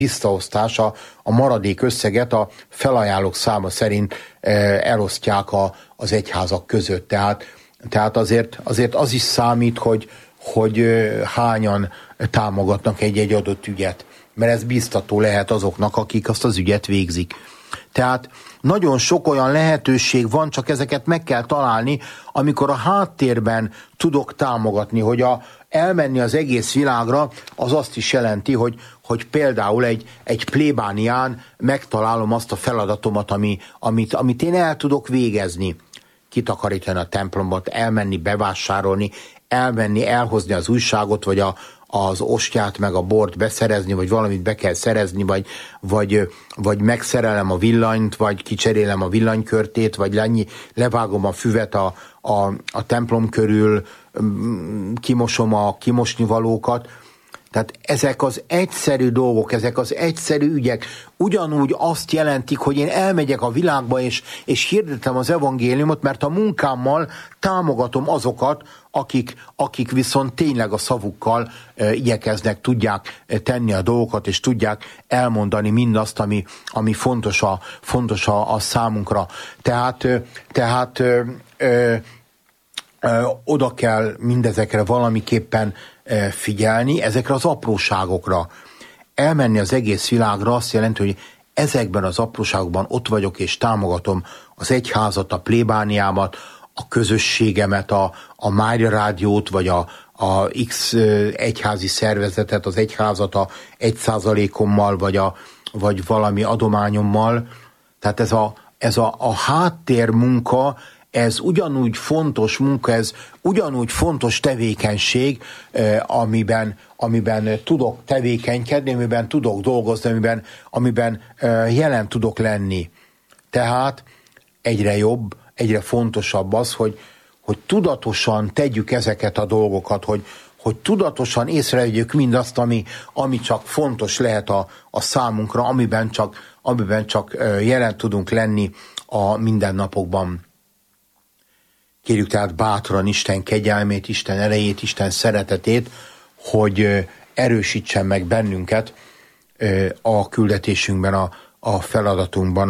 visszaosztása, a maradék összeget a felajánlók száma szerint elosztják az egyházak között. Tehát azért az is számít, hogy hányan támogatnak egy adott ügyet, mert ez biztató lehet azoknak, akik azt az ügyet végzik. Tehát nagyon sok olyan lehetőség van, csak ezeket meg kell találni, amikor a háttérben tudok támogatni, hogy elmenni az egész világra, az azt is jelenti, hogy például egy plébánián megtalálom azt a feladatomat, amit én el tudok végezni. Kitakarítani a templomot, elmenni bevásárolni, elhozni az újságot, vagy az ostját, meg a bort beszerezni, vagy valamit be kell szerezni, vagy megszerelem a villanyt, vagy kicserélem a villanykörtét, vagy levágom a füvet a templom körül, kimosom a kimosnivalókat. Tehát ezek az egyszerű dolgok, ezek az egyszerű ügyek ugyanúgy azt jelentik, hogy én elmegyek a világba, és hirdetem az evangéliumot, mert a munkámmal támogatom azokat, akik viszont tényleg a szavukkal igyekeznek, tudják tenni a dolgokat, és tudják elmondani mindazt, ami fontos a számunkra. Tehát oda kell mindezekre valamiképpen figyelni, ezekre az apróságokra. Elmenni az egész világra azt jelenti, hogy ezekben az apróságokban ott vagyok, és támogatom az egyházat, a plébániámat, a közösségemet, a Mária Rádiót, vagy a X egyházi szervezetet, az egyházat a 1%-ommal, vagy valami adományommal. Tehát ez a háttérmunka, ez ugyanúgy fontos munka, ez ugyanúgy fontos tevékenység, amiben tudok tevékenykedni, amiben tudok dolgozni, amiben jelen tudok lenni. Tehát egyre jobb, egyre fontosabb az, hogy tudatosan tegyük ezeket a dolgokat, hogy tudatosan észrevegyük mindazt, ami csak fontos lehet a számunkra, amiben csak jelen tudunk lenni a mindennapokban. Kérjük tehát bátran Isten kegyelmét, Isten erejét, Isten szeretetét, hogy erősítsen meg bennünket a küldetésünkben, a feladatunkban,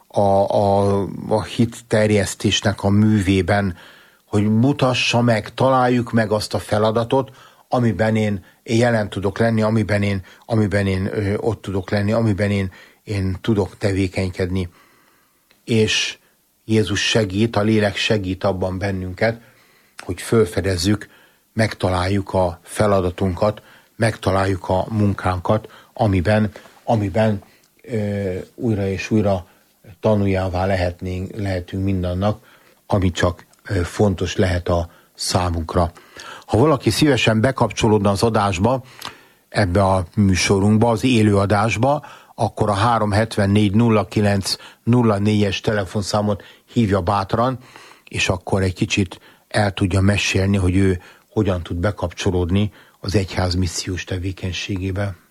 a hit terjesztésnek a művében, hogy mutassa meg, találjuk meg azt a feladatot, amiben én jelen tudok lenni, amiben én ott tudok lenni, amiben én tudok tevékenykedni. És Jézus segít, a lélek segít abban bennünket, hogy felfedezzük, megtaláljuk a feladatunkat, megtaláljuk a munkánkat, amiben újra és újra tanuljává lehetünk mindannak, ami csak fontos lehet a számunkra. Ha valaki szívesen bekapcsolódna az adásba, ebbe a műsorunkba, az élő adásba, akkor a 374-09-04-es telefonszámot hívja bátran, és akkor egy kicsit el tudja mesélni, hogy ő hogyan tud bekapcsolódni az egyház missziós tevékenységébe.